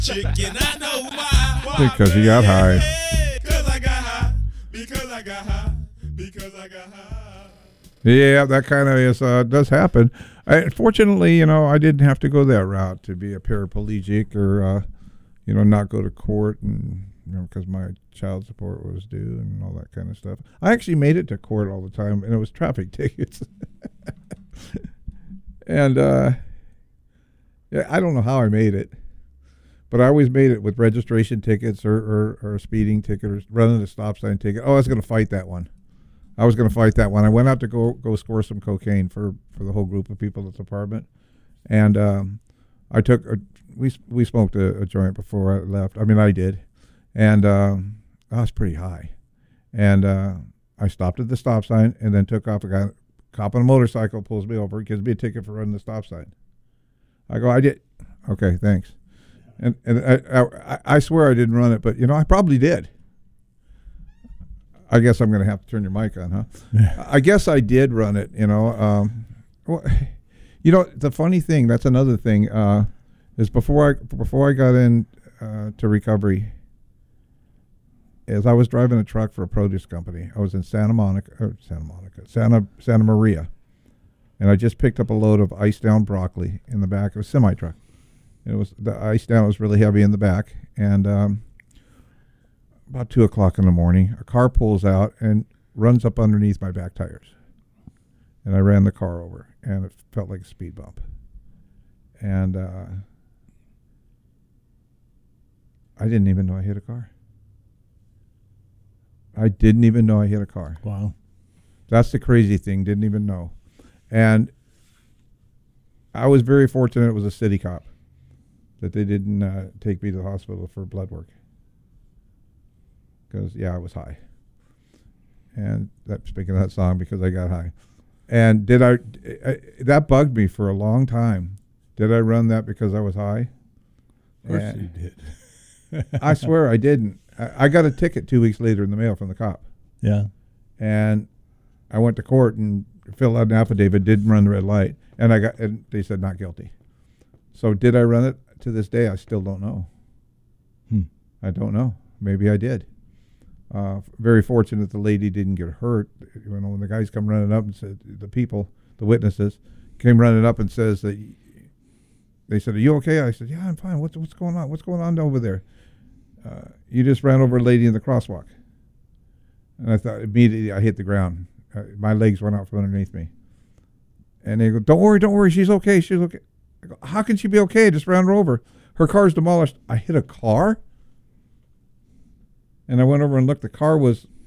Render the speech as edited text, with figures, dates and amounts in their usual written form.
Chicken, I know why. Because you got high. Because I got high. Because I got high. Because I got high. Yeah, that kind of is does happen. Fortunately, I didn't have to go that route to be a paraplegic or, not go to court and because my child support was due and all that kind of stuff. I actually made it to court all the time, and it was traffic tickets. And yeah, I don't know how I made it, but I always made it with registration tickets or a speeding ticket or running a stop sign ticket. Oh, I was going to fight that one. I went out to go score some cocaine for the whole group of people at the apartment, and we smoked a joint before I left. I mean, I did, and I was pretty high, and I stopped at the stop sign and then took off. A guy, cop on a motorcycle, pulls me over, gives me a ticket for running the stop sign. I go, I did. Okay, thanks. And I swear I didn't run it, but I probably did. I guess I'm going to have to turn your mic on, huh? Yeah. I guess I did run it, the funny thing, that's another thing, is before I got in to recovery, is I was driving a truck for a produce company. I was in Santa Maria, and I just picked up a load of ice down broccoli in the back of a semi truck. The ice down was really heavy in the back, and about 2 o'clock in the morning, a car pulls out and runs up underneath my back tires. And I ran the car over, and it felt like a speed bump. And I didn't even know I hit a car. I didn't even know I hit a car. Wow. That's the crazy thing, didn't even know. And I was very fortunate it was a city cop, that they didn't take me to the hospital for blood work. Because, I was high. And speaking of that song, because I got high. And that bugged me for a long time. Did I run that because I was high? Of course you did. I swear I didn't. I got a ticket 2 weeks later in the mail from the cop. Yeah. And I went to court and filled out an affidavit, didn't run the red light, and they said not guilty. So did I run it? To this day, I still don't know. I don't know. Maybe I did. Very fortunate the lady didn't get hurt. When the guys come running up and said, the witnesses, came running up and says that, they said, "Are you okay?" I said, "Yeah, I'm fine. What's going on? What's going on over there?" You just ran over a lady in the crosswalk. And I thought immediately I hit the ground. My legs went out from underneath me. And they go, don't worry, she's okay. I go, how can she be okay? I just ran her over. Her car's demolished. I hit a car? And I went over and looked. The car was